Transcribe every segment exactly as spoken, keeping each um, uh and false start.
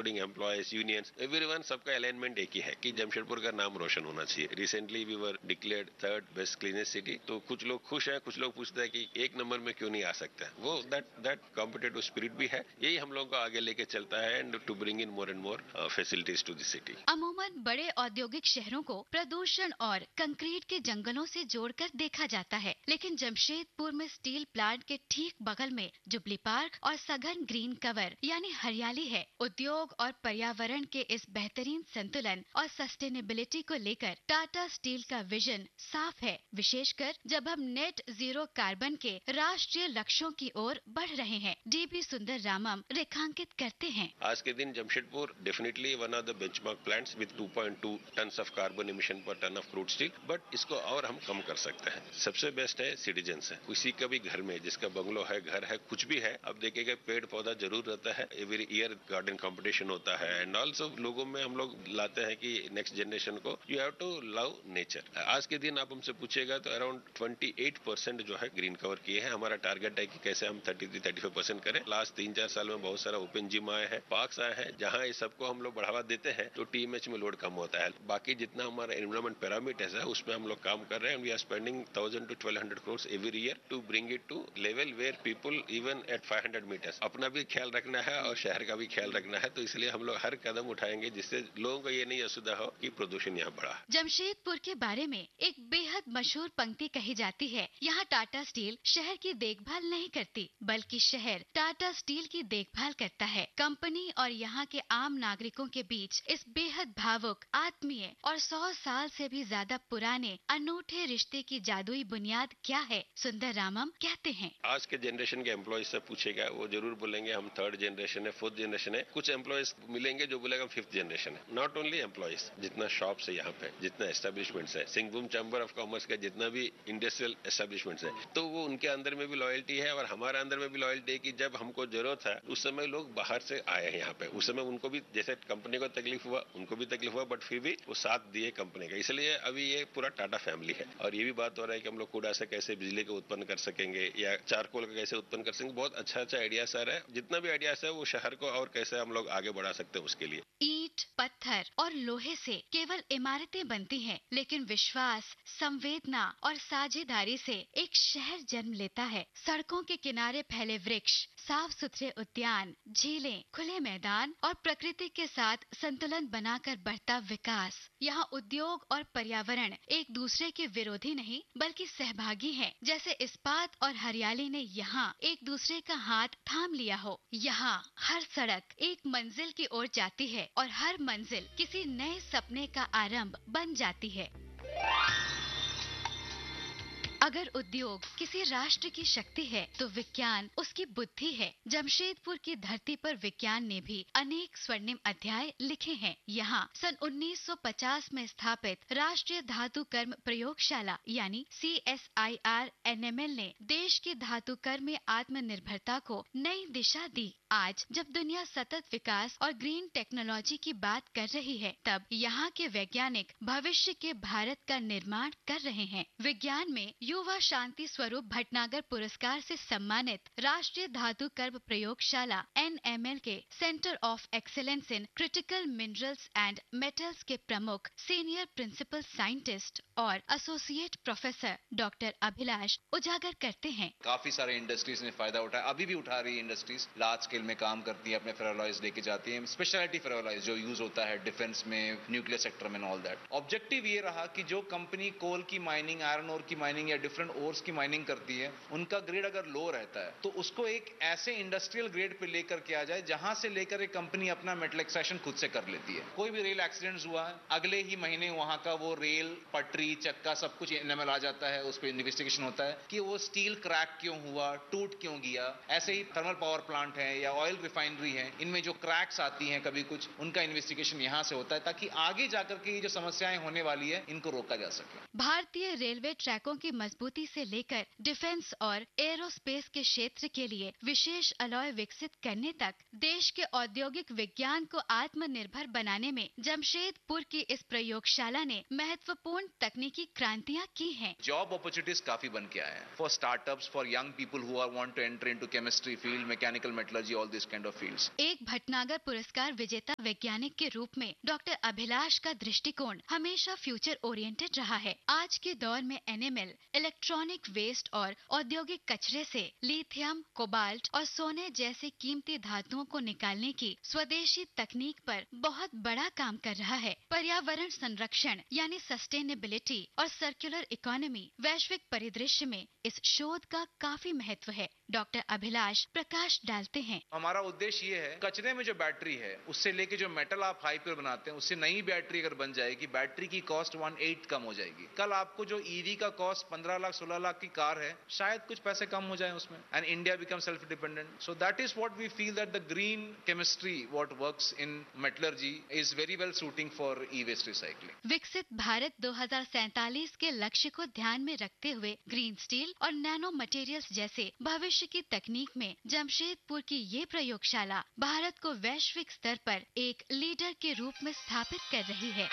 Including employees, unions, everyone, सबका alignment एक ही है कि जमशेदपुर का नाम रोशन होना चाहिए। Recently we were declared third best cleanest city, तो कुछ लोग खुश हैं, कुछ लोग पूछते हैं कि एक नंबर में क्यों नहीं आ सकता। वो दैट दैट कॉम्पिटिटिव स्पिरिट भी है, यही हम लोगों को आगे लेके चलता है and to bring in more and more facilities to the city. अमूमन बड़े औद्योगिक शहरों को प्रदूषण और कंक्रीट के जंगलों से जोड़कर देखा जाता है, लेकिन जमशेदपुर में स्टील प्लांट के ठीक बगल में जुबली पार्क और सघन ग्रीन कवर यानी हरियाली है। उद्योग और पर्यावरण के इस बेहतरीन संतुलन और सस्टेनेबिलिटी को लेकर टाटा स्टील का विजन साफ है, विशेषकर जब हम नेट जीरो कार्बन के राष्ट्रीय लक्ष्यों की ओर बढ़ रहे हैं। डीबी सुंदर रामम रेखांकित करते हैं। आज के दिन Jamshedpur definitely one of the benchmark plants with two point two tons of carbon emission पर ton of crude steel, but इसको और हम कम कर सकते हैं। सबसे बेस्ट है सिटीजन्स है, किसी का भी घर में जिसका बंगलो है, घर है, कुछ भी है, अब देखिएगा पेड़ पौधा जरूर रहता है, एवरी ईयर गार्डन कंपटीशन होता है एंड ऑल्सो लोगों में हम लोग लाते हैं कि नेक्स्ट जनरेशन को you have to love nature. आज के दिन आप हमसे पूछेगा तो अराउंड ट्वेंटी एट परसेंट जो है ग्रीन कवर किए हैं। हमारा टारगेट है कि कैसे हम thirty three thirty five percent करें। लास्ट तीन चार साल में बहुत सारा ओपन जिम आए हैं, पार्क्स आए हैं, जहां इस सबको हम लोग बढ़ावा देते हैं तो टीएमएच में लोड कम होता है। बाकी जितना हमारा एनवायरमेंट पैरामीटर्स है उसमें हम लोग काम कर रहे हैं। We are spending thousand to twelve hundred crore every year to bring it two level where people even at five hundred metres. अपना भी ख्याल रखना है और शहर का भी ख्याल रखना है, तो इसलिए हम लोग हर कदम उठाएंगे जिससे लोगों को ये नहीं असुविधा हो कि प्रदूषण यहाँ बढ़ा। जमशेदपुर के बारे में एक बेहद मशहूर पंक्ति कही जाती है, यहाँ टाटा स्टील शहर की देखभाल नहीं करती बल्कि शहर टाटा स्टील की देखभाल करता है। कंपनी और यहाँ के आम नागरिकों के बीच इस बेहद भावुक, आत्मीय और सौ साल से भी ज्यादा पुराने अनूठे रिश्ते की जादुई बुनियाद क्या है, सुंदर रामम कहते हैं। आज के जनरेशन के एम्प्लॉयज से पूछेगा वो जरूर बोलेंगे हम थर्ड जनरेशन है, फोर्थ जनरेशन है। कुछ एम्प्लॉयज मिलेंगे जो बोलेगा फिफ्थ जनरेशन है। नॉट ओनली एम्प्लॉयज, जितना शॉप्स है यहाँ पे, जितना एस्टेब्लिशमेंट्स है, सिंहभूम चैम्बर ऑफ कॉमर्स का जितना भी इंडस्ट्रियल एस्टेब्लिशमेंट्स है, तो वो उनके अंदर में भी लॉयल्टी है और हमारे अंदर में भी लॉयल्टी है कि जब हमको जरूरत है उस समय लोग बाहर से आए हैं यहाँ पे। उस समय उनको भी जैसे कंपनी को तकलीफ हुआ, उनको भी तकलीफ हुआ, बट फिर भी वो साथ दिए कंपनी का। इसलिए अभी ये पूरा टाटा फैमिली है और ये भी बात हो रहा है कि हम लोग कूड़ा से कैसे बिजली को उत्पन्न कर सकेंगे या चारकोल का कैसे उत्पन्न कर सकेंगे। बहुत अच्छा अच्छा आइडियाज आ रहा है। जितना भी आइडियाज है वो शहर को और कैसे हम लोग आगे बढ़ा सकते हैं उसके लिए। ईंट, पत्थर और लोहे से केवल इमारतें बनती हैं, लेकिन विश्वास, संवेदना और साझेदारी से एक शहर जन्म लेता है। सड़कों के किनारे फैले वृक्ष, साफ सुथरे उद्यान, झीलें, खुले मैदान और प्रकृति के साथ संतुलन बनाकर बढ़ता विकास। यहाँ उद्योग और पर्यावरण एक दूसरे के विरोधी नहीं बल्कि सहभागी हैं। जैसे इस्पात और हरियाली ने यहाँ एक दूसरे का हाथ थाम लिया हो। यहाँ हर सड़क एक मंजिल की ओर जाती है और हर मंजिल किसी नए सपने का आरंभ बन जाती है। अगर उद्योग किसी राष्ट्र की शक्ति है तो विज्ञान उसकी बुद्धि है। जमशेदपुर की धरती पर विज्ञान ने भी अनेक स्वर्णिम अध्याय लिखे हैं। यहाँ सन उन्नीस सौ पचास में स्थापित राष्ट्रीय धातु कर्म प्रयोगशाला यानी C S I R N M L ने देश की धातु कर्म में आत्मनिर्भरता को नई दिशा दी। आज जब दुनिया सतत विकास और ग्रीन टेक्नोलॉजी की बात कर रही है, तब यहाँ के वैज्ञानिक भविष्य के भारत का निर्माण कर रहे हैं। विज्ञान में युवा शांति स्वरूप भटनागर पुरस्कार से सम्मानित राष्ट्रीय धातु कर्म प्रयोगशाला एन एम एल के centre of excellence in critical minerals and metals के प्रमुख सीनियर प्रिंसिपल साइंटिस्ट और एसोसिएट प्रोफेसर डॉक्टर अभिलाष उजागर करते हैं। काफी सारे इंडस्ट्रीज ने फायदा उठाया, अभी भी उठा रही है। इंडस्ट्रीज लार्ज स्केल में काम करती है, अपने फेरोलॉयज लेके जाती है, स्पेशलिटी फेरोलॉयज जो यूज होता है डिफेंस में, न्यूक्लियर सेक्टर में, ऑल दैट। ऑब्जेक्टिव ये रहा कि जो कंपनी कोल की माइनिंग, आयरन ओर की माइनिंग या डिफरेंट ओर्स की माइनिंग करती है, उनका ग्रेड अगर लो रहता है तो उसको एक ऐसे इंडस्ट्रियल ग्रेड पे लेकर के आ जाए जहां से लेकर एक कंपनी अपना मेटल एक्सट्रैक्शन खुद से कर लेती है। कोई भी रेल एक्सीडेंट हुआ है, अगले ही महीने वहां का वो रेल, पटरी, चक्का सब कुछ एनएमएल आ जाता है, उस पर इन्वेस्टिगेशन होता है कि वो स्टील क्रैक क्यों हुआ, टूट क्यों गया। ऐसे ही थर्मल पावर प्लांट है या ऑयल रिफाइनरी है, इनमें जो क्रैक्स आती हैं कभी कुछ, उनका इन्वेस्टिगेशन यहां से होता है ताकि आगे जाकर के ये जो समस्याएं होने वाली है इनको रोका जा सके। भारतीय रेलवे ट्रैकों की मजबूत मजबूती से लेकर डिफेंस और एरोस्पेस के क्षेत्र के लिए विशेष अलॉय विकसित करने तक देश के औद्योगिक विज्ञान को आत्मनिर्भर बनाने में जमशेदपुर की इस प्रयोगशाला ने महत्वपूर्ण तकनीकी क्रांतियां की हैं। जॉब अपॉर्चुनिटीज काफी बन के आए हैं for startups, for young people who are want to enter into chemistry field, mechanical metallurgy, all this kind of fields. एक भटनागर पुरस्कार विजेता वैज्ञानिक के रूप में डॉक्टर अभिलाष का दृष्टिकोण हमेशा फ्यूचर ओरिएंटेड रहा है। आज के दौर में एनएमएल इलेक्ट्रॉनिक वेस्ट और औद्योगिक कचरे से लिथियम, कोबाल्ट और सोने जैसे कीमती धातुओं को निकालने की स्वदेशी तकनीक पर बहुत बड़ा काम कर रहा है। पर्यावरण संरक्षण यानी सस्टेनेबिलिटी और सर्कुलर इकोनॉमी वैश्विक परिदृश्य में इस शोध का काफी महत्व है। डॉक्टर अभिलाष प्रकाश डालते हैं। हमारा उद्देश्य ये है, कचरे में जो बैटरी है उससे लेके जो मेटल आप हाई प्योर बनाते हैं उससे नई बैटरी अगर बन जाएगी, बैटरी की कॉस्ट वन एट कम हो जाएगी। कल आपको जो ईवी का कॉस्ट पंद्रह लाख सोलह लाख की कार है, शायद कुछ पैसे कम हो जाए उसमें, and India become self dependent. So that is what we feel that the green chemistry what works in metallurgy is very well shooting for E waste recycling. विकसित भारत दो हजार सैतालीस के लक्ष्य को ध्यान में रखते हुए ग्रीन स्टील और नैनो मटेरियल्स जैसे भविष्य की तकनीक में जमशेदपुर की ये प्रयोगशाला भारत को वैश्विक स्तर पर एक लीडर के रूप में स्थापित कर रही है।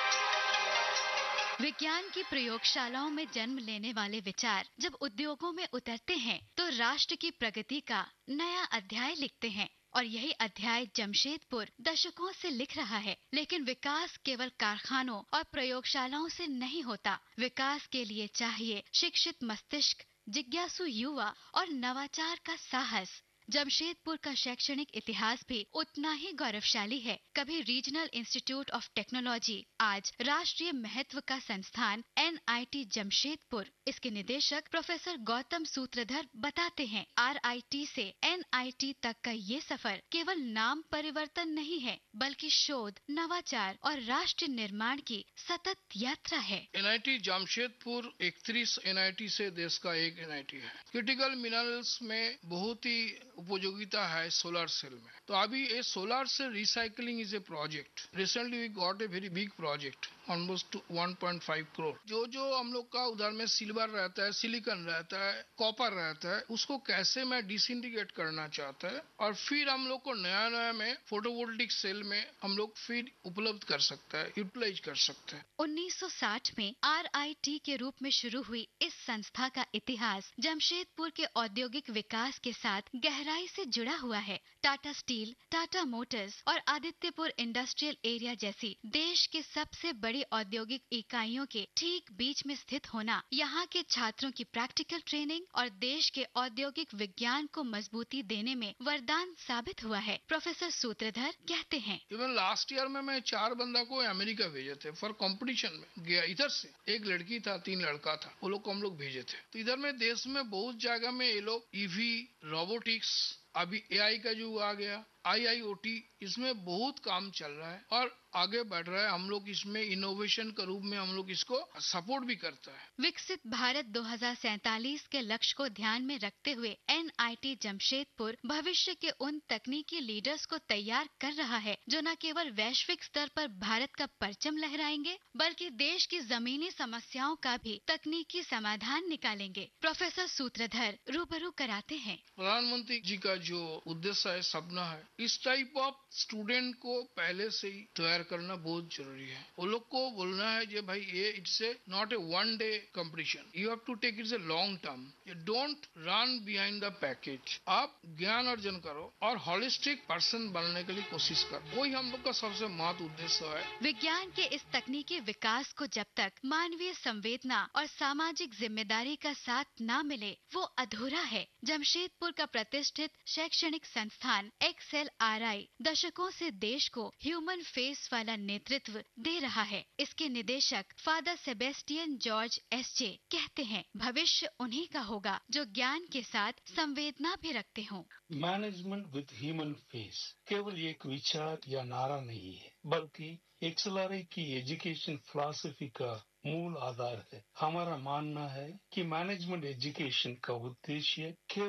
विज्ञान की प्रयोगशालाओं में जन्म लेने वाले विचार जब उद्योगों में उतरते हैं तो राष्ट्र की प्रगति का नया अध्याय लिखते हैं। और यही अध्याय जमशेदपुर दशकों से लिख रहा है। लेकिन विकास केवल कारखानों और प्रयोगशालाओं से नहीं होता। विकास के लिए चाहिए शिक्षित मस्तिष्क, जिज्ञासु युवा और नवाचार का साहस। जमशेदपुर का शैक्षणिक इतिहास भी उतना ही गौरवशाली है। कभी रीजनल इंस्टीट्यूट ऑफ टेक्नोलॉजी, आज राष्ट्रीय महत्व का संस्थान एन आई टी जमशेदपुर। इसके निदेशक प्रोफेसर गौतम सूत्रधर बताते हैं, आर आई टी से एन आई टी तक का ये सफर केवल नाम परिवर्तन नहीं है, बल्कि शोध, नवाचार और राष्ट्र निर्माण की सतत यात्रा है। एन आई टी जमशेदपुर इकतीस एन आई टी से देश का एक एन आई टी है। क्रिटिकल मिनरल्स में बहुत ही उपयोगिता है सोलर सेल में। तो अभी ये solar cell recycling is a project. Recently we got a very big project almost one point five crore. जो जो हम लोग का उधर में सिल्वर रहता है, सिलिकॉन रहता है, कॉपर रहता है, उसको कैसे मैं डिसइंटीग्रेट करना चाहता है और फिर हम लोग को नया नया में फोटोवोल्टिक सेल में हम लोग फिर उपलब्ध कर सकता है, यूटिलाइज कर सकते हैं। उन्नीस सौ साठ में आर आई टी के रूप में शुरू हुई इस संस्था का इतिहास जमशेदपुर के औद्योगिक विकास के साथ गहराई से जुड़ा हुआ है। टाटा स्टील, टाटा मोटर्स और आदित्यपुर इंडस्ट्रियल एरिया जैसी देश के सबसे बड़ी औद्योगिक इकाइयों के ठीक बीच में स्थित होना, यहाँ के छात्रों की प्रैक्टिकल ट्रेनिंग और देश के औद्योगिक विज्ञान को मजबूती देने में वरदान साबित हुआ है। प्रोफेसर सूत्रधर कहते हैं, इवन लास्ट ईयर में मैं चार बंदा को अमेरिका भेजे थे फॉर कंपटीशन में गया। इधर से एक लड़की था, तीन लड़का था, वो लोग को हम लोग भेजे थे। तो इधर में देश में बहुत जगह में ये लोग ईवी, रोबोटिक्स, अभी ए आई का जो आ गया, आई आई ओ टी, इसमें बहुत काम चल रहा है और आगे बढ़ रहा है। हम लोग इसमें इनोवेशन के रूप में हम लोग इसको सपोर्ट भी करता है। विकसित भारत दो हजार सैतालीस के लक्ष्य को ध्यान में रखते हुए एन आई टी जमशेदपुर भविष्य के उन तकनीकी लीडर्स को तैयार कर रहा है जो न केवल वैश्विक स्तर पर भारत का परचम लहराएंगे, बल्कि देश की जमीनी समस्याओं का भी तकनीकी समाधान निकालेंगे। प्रोफेसर सूत्रधर रूबरू कराते हैं, प्रधानमंत्री जी का जो उद्देश्य है, सपना है, इस टाइप ऑफ स्टूडेंट को पहले से ही तैयार करना बहुत जरूरी है। वो लोग को बोलना है कि भाई ये it's a not a one day competition, you have to take it's a long term. You don't run behind the package. आप ज्ञान अर्जन करो और होलिस्टिक पर्सन बनने के लिए कोशिश करो। वही हम लोग का सबसे महत्व उद्देश्य है। विज्ञान के इस तकनीकी विकास को जब तक मानवीय संवेदना और सामाजिक जिम्मेदारी का साथ न मिले, वो अधूरा है। जमशेदपुर का प्रतिष्ठित शैक्षणिक संस्थान एक्स एल आर आई दशकों से देश को ह्यूमन फेस वाला नेतृत्व दे रहा है। इसके निदेशक फादर सेबेस्टियन जॉर्ज एस जे कहते हैं, भविष्य उन्हीं का होगा जो ज्ञान के साथ संवेदना भी रखते हों। मैनेजमेंट विद ह्यूमन फेस केवल एक विचार या नारा नहीं है, बल्कि एक्स एल आर आई की एजुकेशन फिलॉसफी का मूल आधार है। हमारा मानना है कि मैनेजमेंट एजुकेशन का उद्देश्य केवल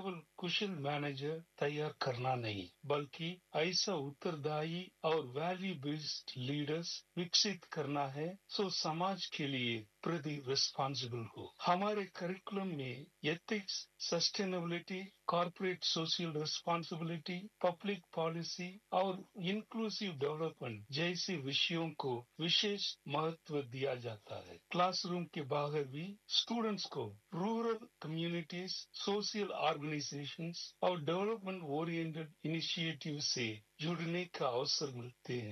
कुशल मैनेजर तैयार करना नहीं, बल्कि ऐसा उत्तरदायी और वैल्यू बेस्ड लीडर्स विकसित करना है जो समाज के लिए प्रति रिस्पॉन्सिबल हो। हमारे करिकुलम में ethics, sustainability, corporate social responsibility, public policy और इंक्लूसिव डेवलपमेंट जैसे विषयों को विशेष महत्व दिया जाता है। क्लासरूम के बाहर भी स्टूडेंट्स को रूरल कम्युनिटीज, सोशल ऑर्गेनाइजेशंस और डेवलपमेंट ओरिएंटेड इनिशिएटिव से जुड़ने का अवसर मिलते हैं।